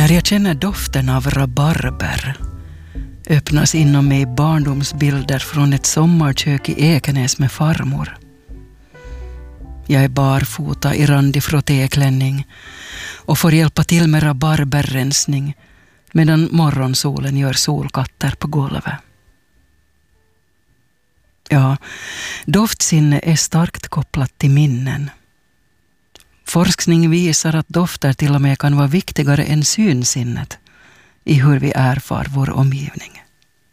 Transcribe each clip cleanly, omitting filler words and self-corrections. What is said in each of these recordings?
När jag känner doften av rabarber öppnas inom mig barndomsbilder från ett sommarkök i Ekenäs med farmor. Jag är barfota i randig frottéklänning och får hjälpa till med rabarberrensning medan morgonsolen gör solkatter på golvet. Ja, doftsinne är starkt kopplat till minnen. Forskning visar att dofter till och med kan vara viktigare än synsinnet i hur vi erfar vår omgivning.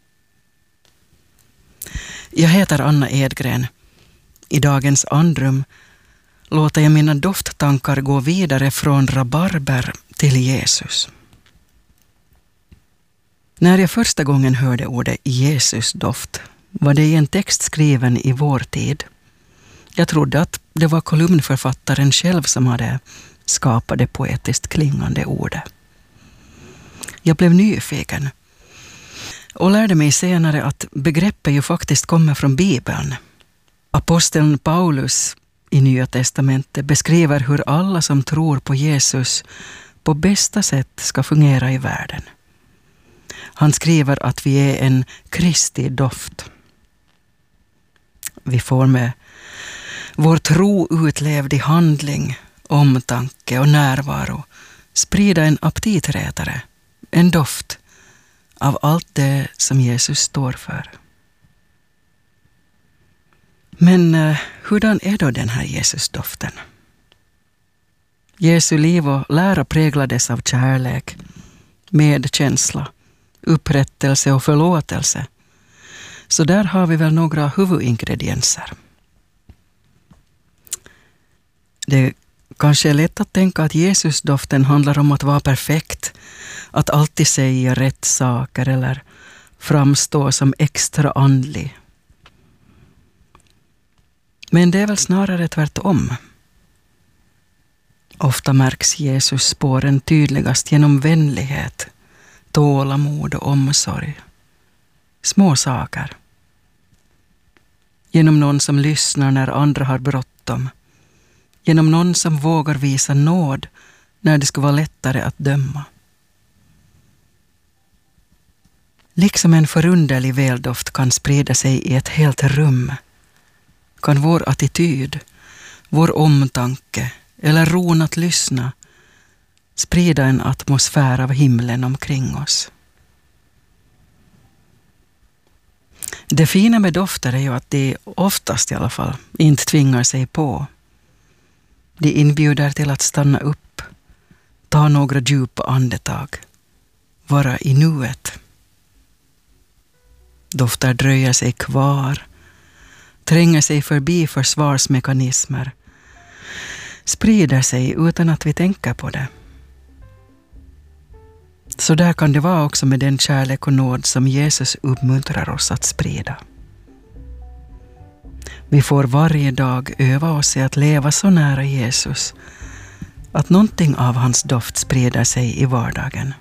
Jag heter Anna Edgren. I dagens andrum låter jag mina dofttankar gå vidare från rabarber till Jesus. När jag första gången hörde ordet Jesusdoft var det i en text skriven i vår tid. Jag trodde att det var kolumnförfattaren själv som hade skapat det poetiskt klingande ordet. Jag blev nyfiken och lärde mig senare att begreppet ju faktiskt kommer från Bibeln. Aposteln Paulus i Nya testamentet beskriver hur alla som tror på Jesus på bästa sätt ska fungera i världen. Han skriver att vi är en Kristi doft. Vi får med vår tro utlevd i handling, omtanke och närvaro sprida en aptiträtare, en doft av allt det som Jesus står för. Men hurdan är då den här Jesusdoften? Jesu liv och lära präglades av kärlek, medkänsla, upprättelse och förlåtelse. Så där har vi väl några huvudingredienser. Det kanske är lätt att tänka att Jesusdoften handlar om att vara perfekt, att alltid säga rätt saker eller framstå som extra andlig. Men det är väl snarare tvärtom. Ofta märks Jesus spåren tydligast genom vänlighet, tålamod och omsorg. Små saker. Genom någon som lyssnar när andra har bråttom. Genom någon som vågar visa nåd när det skulle vara lättare att döma. Liksom en förunderlig väldoft kan sprida sig i ett helt rum, kan vår attityd, vår omtanke eller ron att lyssna sprida en atmosfär av himlen omkring oss. Det fina med dofter är ju att de oftast i alla fall inte tvingar sig på. De inbjuder till att stanna upp, ta några djupa andetag, vara i nuet. Dofter dröjer sig kvar, tränger sig förbi försvarsmekanismer, sprider sig utan att vi tänker på det. Så där kan det vara också med den kärlek och nåd som Jesus uppmuntrar oss att sprida. Vi får varje dag öva oss i att leva så nära Jesus att någonting av hans doft sprider sig i vardagen.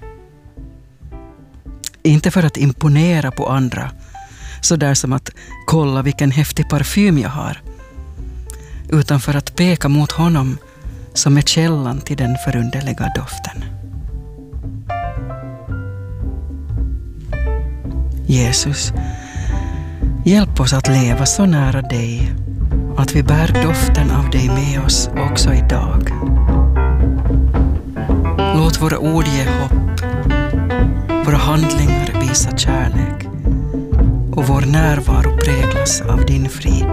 Inte för att imponera på andra, så där som att kolla vilken häftig parfym jag har, utan för att peka mot honom som är källan till den förunderliga doften. Jesus, hjälp oss att leva så nära dig att vi bär doften av dig med oss också idag. Låt våra ord ge hopp, våra handlingar visa kärlek och vår närvaro präglas av din frid.